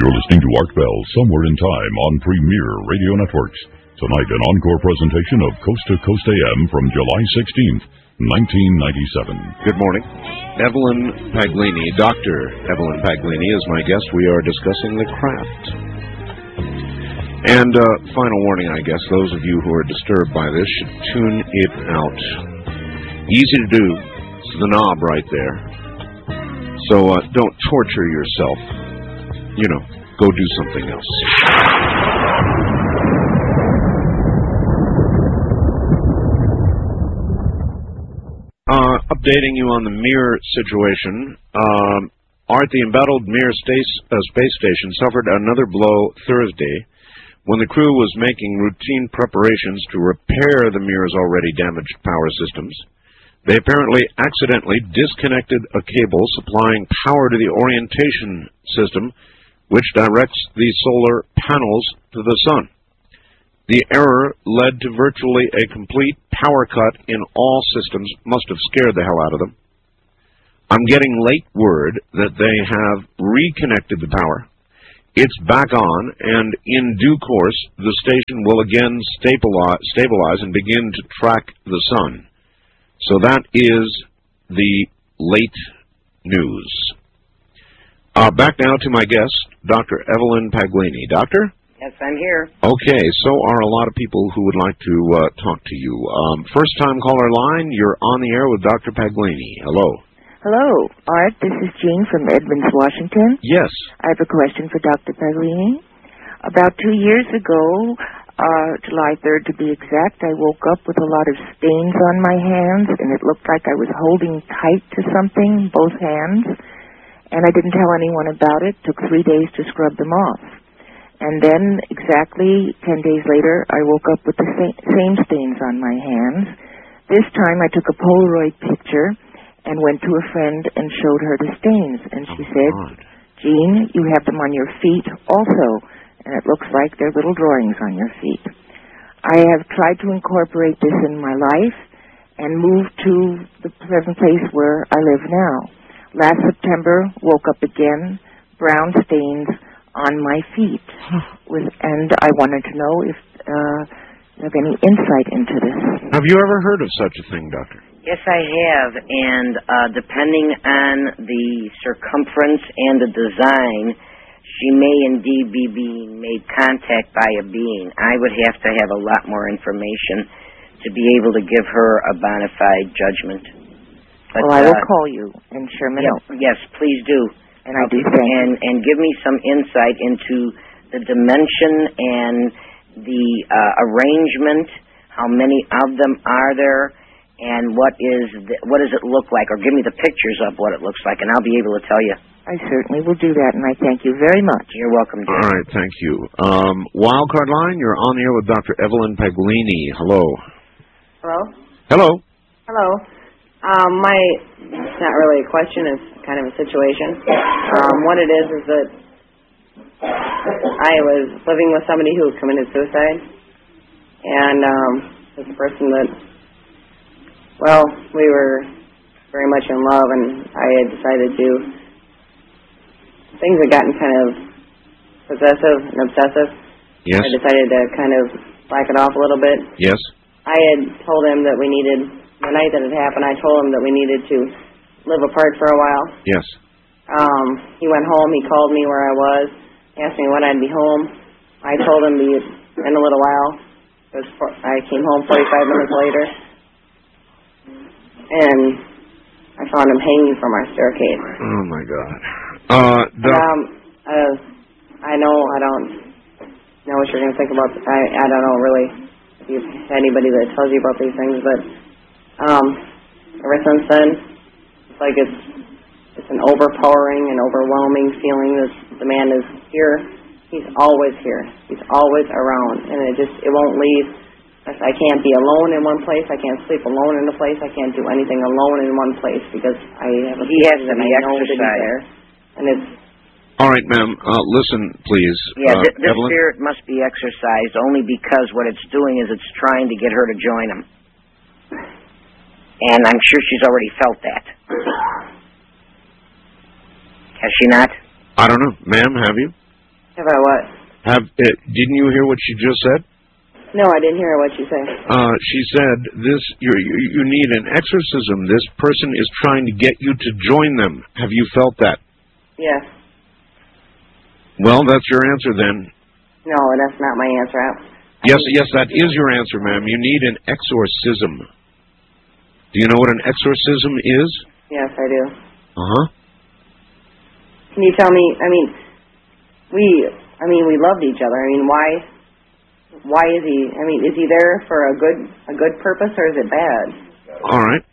You're listening to Art Bell Somewhere in Time on Premier Radio Networks. Tonight, an encore presentation of Coast to Coast AM from July 16th, 1997. Good morning. Evelyn Paglini, Dr. Evelyn Paglini is my guest. We are discussing The Craft. And final warning, I guess, those of you who are disturbed by this should tune it out. Easy to do. It's the knob right there. So don't torture yourself. You know, go do something else. Updating you on the Mir situation. Art, the embattled Mir space station suffered another blow Thursday when the crew was making routine preparations to repair the Mir's already damaged power systems. They apparently accidentally disconnected a cable supplying power to the orientation system, which directs the solar panels to the sun. The error led to virtually a complete power cut in all systems. Must have scared the hell out of them. I'm getting late word that they have reconnected the power. It's back on, and in due course, the station will again stabilize and begin to track the sun. So that is the late news. Back now to my guest, Dr. Evelyn Paglini. Doctor? Yes, I'm here. Okay, so are a lot of people who would like to talk to you. First-time caller line, you're on the air with Dr. Paglini. Hello. Hello, Art. This is Jean from Edmonds, Washington. Yes. I have a question for Dr. Paglini. About 2 years ago, July 3rd to be exact, I woke up with a lot of stains on my hands, and it looked like I was holding tight to something, both hands, and I didn't tell anyone about it. It took 3 days to scrub them off. And then, exactly 10 days later, I woke up with the same stains on my hands. This time I took a Polaroid picture and went to a friend and showed her the stains. And she said, Jean, you have them on your feet also, and it looks like they're little drawings on your feet. I have tried to incorporate this in my life and moved to the present place where I live now. Last September, woke up again, brown stains on my feet, and I wanted to know if you have any insight into this. Have you ever heard of such a thing, Doctor? Yes, I have, and depending on the circumference and the design, she may indeed be being made contact by a being. I would have to have a lot more information to be able to give her a bona fide judgment. But, well, I will call you and Sherman. Yes, please do. And I do thank you. And give me some insight into the dimension and the arrangement, how many of them are there, and what does it look like, or give me the pictures of what it looks like, and I'll be able to tell you. I certainly will do that, and I thank you very much. You're welcome, dear. All right, thank you. Wildcard line, you're on the air with Dr. Evelyn Paglini. Hello. Hello? Hello. Hello. It's not really a question, it's kind of a situation. What it is that I was living with somebody who committed suicide, and it's a person that, well, we were very much in love, and I had decided to, things had gotten kind of possessive and obsessive. Yes. I decided to kind of back it off a little bit. Yes. I had told him that we needed, the night that it happened, I told him that we needed to live apart for a while. Yes. He went home, he called me where I was, asked me when I'd be home. I told him in a little while. I came home 45 minutes later, and I found him hanging from our staircase. Oh, my God. I know I don't know what you're going to think about. I don't know, really, if you've had anybody that tells you about these things, but ever since then, it's like it's an overpowering and overwhelming feeling that the man is here. He's always here. He's always around, and it won't leave. I can't be alone in one place. I can't sleep alone in a place. I can't do anything alone in one place because I have a feeling that I know that he's there. And it's all right, ma'am. Listen, please. Yeah, this Evelyn? spirit must be exercised only because what it's doing is it's trying to get her to join him. And I'm sure she's already felt that. Has she not? I don't know. Ma'am, have you? Have I what? Didn't you hear what she just said? No, I didn't hear what you said. She said you need an exorcism. This person is trying to get you to join them. Have you felt that? Yes. Well, that's your answer then. No, that's not my answer. Yes, that is your answer, ma'am. You need an exorcism. Do you know what an exorcism is? Yes, I do. Uh-huh. Can you tell me, we loved each other. Why is he, is he there for a good purpose, or is it bad? All right.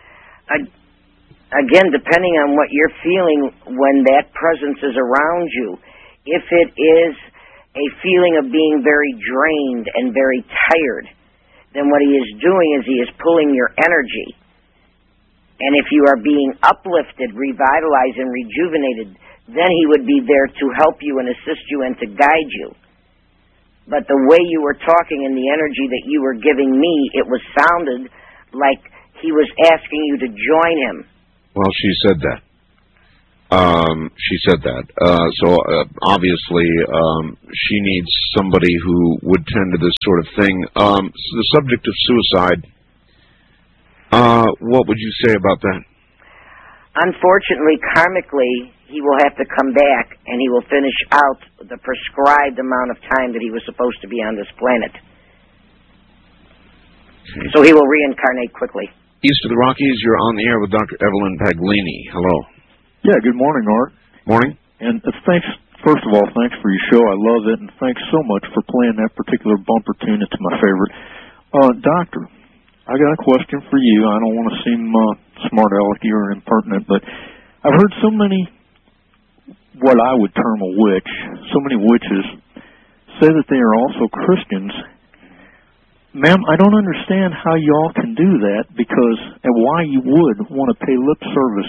Again, depending on what you're feeling when that presence is around you, if it is a feeling of being very drained and very tired, then what he is doing is he is pulling your energy. And if you are being uplifted, revitalized, and rejuvenated, then he would be there to help you and assist you and to guide you. But the way you were talking and the energy that you were giving me, it was sounded like he was asking you to join him. Well, she said that. So obviously, she needs somebody who would tend to this sort of thing. The subject of suicide, what would you say about that? Unfortunately, karmically, he will have to come back and he will finish out the prescribed amount of time that he was supposed to be on this planet. Okay. So he will reincarnate quickly. East of the Rockies, you're on the air with Dr. Evelyn Paglini. Hello. Yeah, good morning, Art. Morning. And thanks, first of all, thanks for your show. I love it, and thanks so much for playing that particular bumper tune. It's my favorite. Doctor, I got a question for you. I don't want to seem smart-alecky or impertinent, but I've heard so many, what I would term a witch, so many witches, say that they are also Christians. Ma'am, I don't understand how y'all can do that, because and why you would want to pay lip service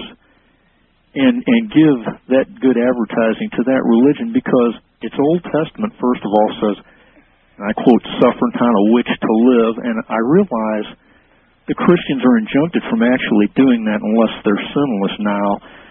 and give that good advertising to that religion, because its Old Testament, first of all, says, and I quote, "Suffering kind of witch to live," and I realize the Christians are injuncted from actually doing that unless they're sinless now.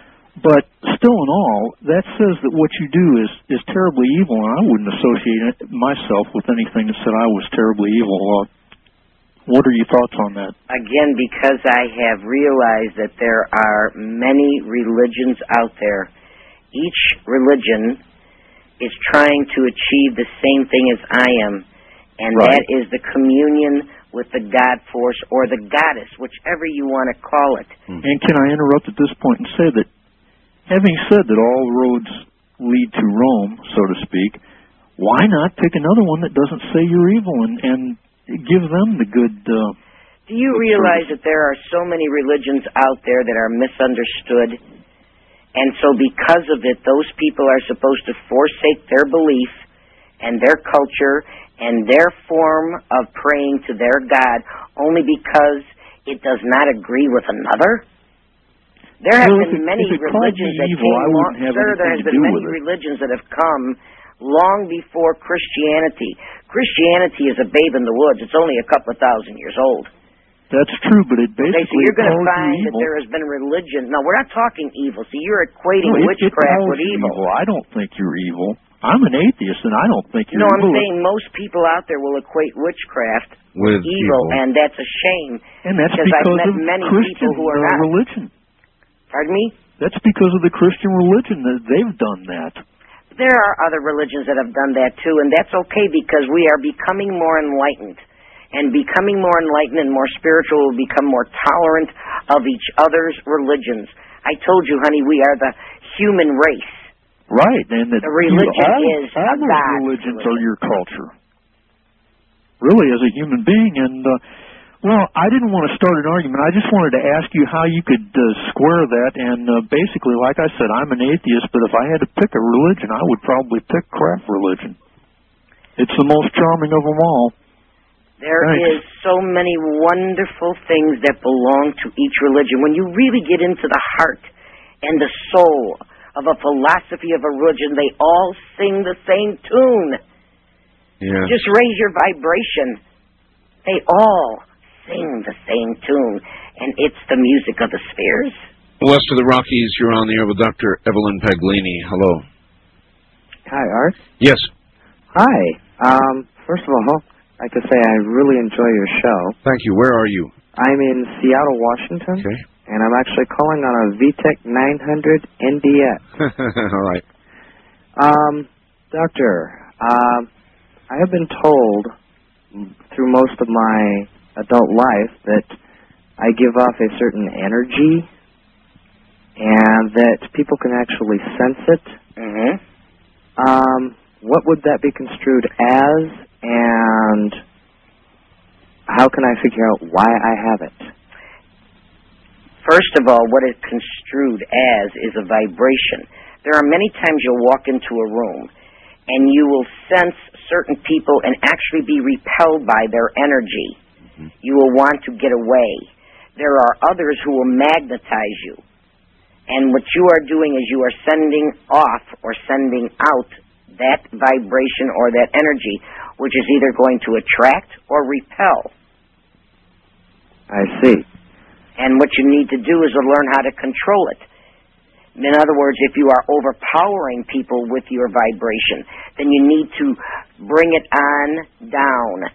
But still in all, that says that what you do is terribly evil, and I wouldn't associate myself with anything that said I was terribly evil. What are your thoughts on that? Again, because I have realized that there are many religions out there. Each religion is trying to achieve the same thing as I am, and right. That is the communion with the God force or the goddess, whichever you want to call it. And can I interrupt at this point and say that, having said that all roads lead to Rome, so to speak, why not pick another one that doesn't say you're evil and give them the good... Do you realize that there are so many religions out there that are misunderstood? And so because of it, those people are supposed to forsake their belief and their culture and their form of praying to their God only because it does not agree with another? There have been many religions that came along. Sir, there has been many religions that have come long before Christianity. Christianity is a babe in the woods. It's only a couple of thousand years old. That's true, but it basically so you're going to find that there has been religion. No, we're not talking evil. See, you're equating witchcraft with evil. I don't think you're evil. I'm an atheist, and I don't think you're evil. No, I'm saying most people out there will equate witchcraft with evil, and that's a shame. And that's because I've met many people who are not. Religion. Pardon me? That's because of the Christian religion that they've done that. There are other religions that have done that too, and that's okay because we are becoming more enlightened. And becoming more enlightened and more spiritual will become more tolerant of each other's religions. I told you, honey, we are the human race. Right, and the religion is a God. Religions are your culture. Really, as a human being, and well, I didn't want to start an argument. I just wanted to ask you how you could square that. And basically, like I said, I'm an atheist, but if I had to pick a religion, I would probably pick craft religion. It's the most charming of them all. There is so many wonderful things that belong to each religion. When you really get into the heart and the soul of a philosophy of a religion, they all sing the same tune. Yeah. Just raise your vibration. They all sing the same tune, and it's the music of the spheres. West of the Rockies, you're on the air with Dr. Evelyn Paglini. Hello. Hi, Art. Yes. Hi. First of all, I could say I really enjoy your show. Thank you. Where are you? I'm in Seattle, Washington. Okay. And I'm actually calling on a VTEC 900 NDX. All right. Doctor, I have been told through most of my adult life that I give off a certain energy and that people can actually sense it. Mm-hmm. What would that be construed as, and how can I figure out why I have it? First of all, what it's construed as is a vibration. There are many times you'll walk into a room and you will sense certain people and actually be repelled by their energy. Mm-hmm. You will want to get away. There are others who will magnetize you. And what you are doing is you are sending off or sending out that vibration or that energy, which is either going to attract or repel. I see. And what you need to do is to learn how to control it. In other words, if you are overpowering people with your vibration, then you need to bring it on down